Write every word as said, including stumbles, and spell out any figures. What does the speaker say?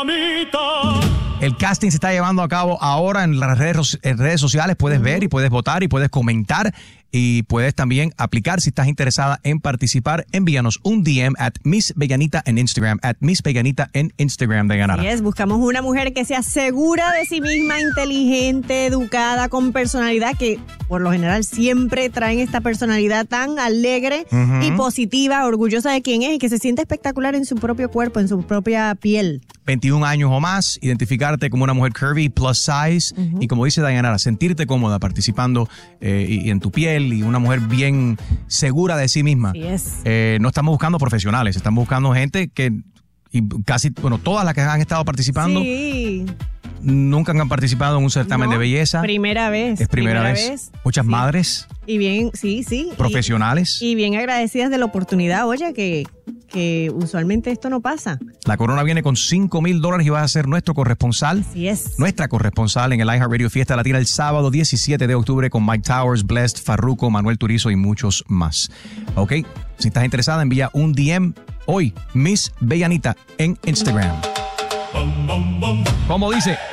El casting se está llevando a cabo ahora en las redes, en redes sociales. Puedes uh-huh. ver y puedes votar y puedes comentar y puedes también aplicar si estás interesada en participar. Envíanos un D M at Miss Bellanita en Instagram, at Miss Bellanita en Instagram de Ganara. Así es, buscamos una mujer que sea segura de sí misma, inteligente, educada, con personalidad, que por lo general siempre traen esta personalidad tan alegre uh-huh. y positiva, orgullosa de quién es y que se siente espectacular en su propio cuerpo, en su propia piel. veintiún años o más, identificarte como una mujer curvy, plus size, uh-huh. y como dice Dayanara, sentirte cómoda participando eh, y, y en tu piel, y una mujer bien segura de sí misma. Yes. Eh, no estamos buscando profesionales, estamos buscando gente que, y casi, bueno, todas las que han estado participando, sí. nunca han participado en un certamen no, de belleza. Primera vez. Es primera, primera vez. vez. Muchas sí. madres. Y bien, sí, sí. Profesionales. Y, y bien agradecidas de la oportunidad, oye, que, que usualmente esto no pasa. La corona viene con cinco mil dólares y vas a ser nuestro corresponsal. Así es. Nuestra corresponsal en el iHeartRadio Fiesta Latina el sábado diecisiete de octubre con Mike Towers, Blessed, Farruko, Manuel Turizo y muchos más. Ok, si estás interesada, envía un D M hoy, Miss Bellanita, en Instagram. Como dice...